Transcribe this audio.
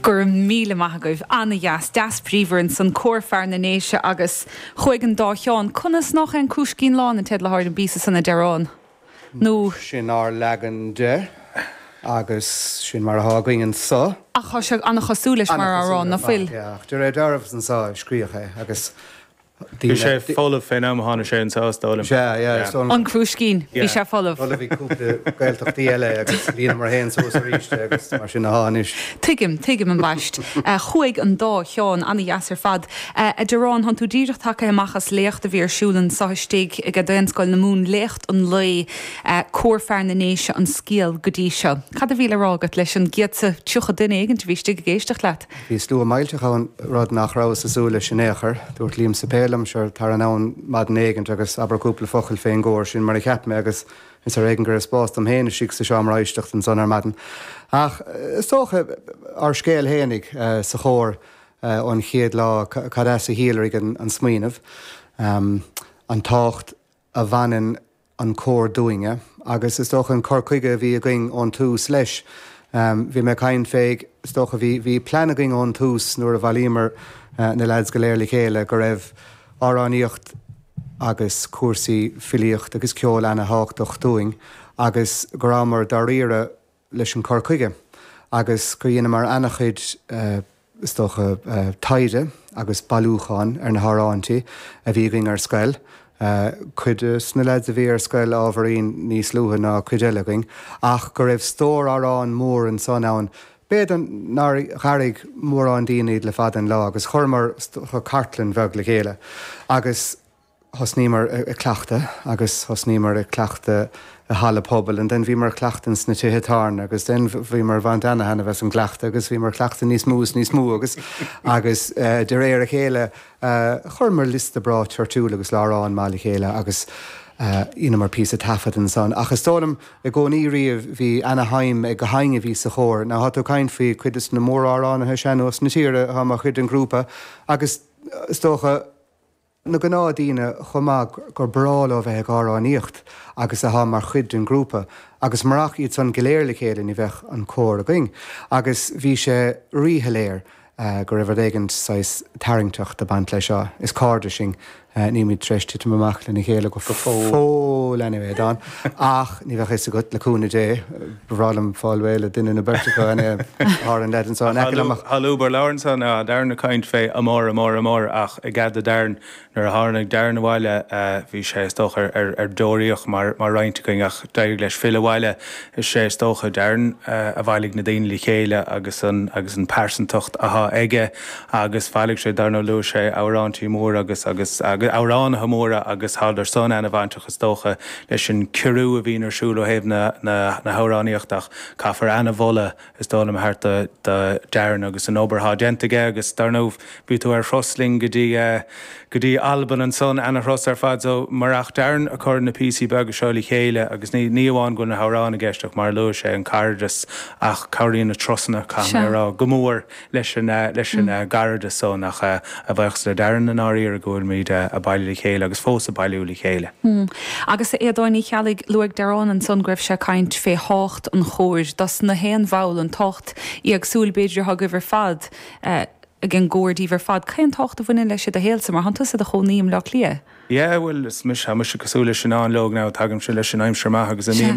Gur míle maithagah anna dheas deaspríomhar an san cóirfear na néise agus chuig an dá teán conas nach an cúscín lán an tead le háir an bísa sanna dearán. nó sin á legan de agus sin mar hágaing an sa. A chu se anna chosúlis mar arán na fuil. De ré darmh an sa scríocha agus Bhí sé folamh féin am hána sé an sástálam. An cúscín, bhí sé folamh. Ola bhí cúpla gailteachtaí eile agus líana mar héan sús a ríiste agus mar sin na háis. Tuigim an baist. Chuig an dá teán anna dheasar fad. A dearán han tú díireach take amachchas léocht a bhíar siúlan saistíigh ag a danscoil na mún léocht an lei cóirfear na néise an scíal go dtí seo. Cad a bhíle rágat leis an giatsa tucha duine éigen tú bhíiste go géisteach leat. Bhí slú a mailte an rud nach rá sa súla sin éair, dúirt líam sa pélam seir tar an ann mad éigent agus abercúpla focail féin ggóir sin mar a cheapme agus is ar éigen gur spást am héana sig sa seám ráisteach an son ar madan. Ach, tócha ar scéal héananig sa chóir an chéad lá cadá sa híalaigh an smaoinmh, an tácht a bhanan an cór dúinge, agus is tócha an corcuige bhí a going ón tús leis. Bhí me cain féig tócha bhí plana going ón tús nuair a bhálímar na lads go léir le chéile go raibh áráníocht agus cuasaí filíocht agus ceol anna háchtach dúing agus grámar dar riire leis an corcuige agus go dhéana mar annachchuid stocha taide agus bailúcháin ar na hárántaí a bhí going ar scail. Cuid sna leid a bhí ar scail ábharín níos luútha ná cuid eile going ach go raibh stór árán mór an son ann. Béad an charig mór an daoine le fad an lá agus churmar cartlan bheg le chéile agus thosnímar a cleachta agus thosnímar a cleachta a hala pobl an den bhí mar cleachtans na tuthe agus den bhí mar bhaint anna hena bheits an cleachta agus bhí mar cleachta níos mú agus de réir a chéile churmar lista brá teirtúla agus lárán mála chéile agus ina mar pí a tafad an son. Achas tólam a gcóí riamh bhí Anaheim ag go hainge bhí sa chóir, na hatú cain faoi chuidas na mór áránathe seanús na tíre ha mar chuid an grúpa, agus tócha na gnádaíine chumá gur brála bheith áráníocht agus a ha mar chuid an grúpa, agus marach iad san goléir chéile ní bheith an cór a going, agus bhí sé rítheléir go raibh éigent sais taringteach a bant lei seo. Is cáda sin níimiid treiste amach lena chéile go fó lena bhéh dáin. Ach ní bheith is a gut leúna dé, bhrálam fáilhile duine na berrtacha an ledan sáin. Halúbar Lawrenson a darna caint fé amór ach i gad a darn nar a tháinig darna bhile bhí sé stocha ar dóíoch mar reinteing ach dair leis fila bhile is sé stocha darn a bhhaigh na daoine le chéile agus an persantocht atá aige agus fáigh sé darna lu sé árántí mór agus árán hamóra agus hádar son anna bhaintachas dócha leis sin curú a bhín arsúla héh na háráníochtach caafar anna bhola is dónam harta de dearn agus an oberthá gentige agus darnóh bhí tú ar frosling go dtí Alban an son anna hros ar fad so marach dearn a chur na PC bag seála chéile agus ní amháin go na háránna geisteach mar lu sé an cardas ach choiríonn na trosanna camrá gomór leis an garda son nach a bhaiths le dearn an áí ar a ggóil míad a bailí chéile agus fós a bailúla chéile. Agus éadóinní chealaigh luigh dearán an son greibh se caint fé hácht an chóir, das na héan bhail an tocht í agsúil beidir ha goibhar fad a gin gcóirdí bhar fad cén tocht a bhaine leis a héalsa mar hananta a choníim le lia. Yeah, well, is mis cosúla sin an log ná tagam se leis an aimsir maith agus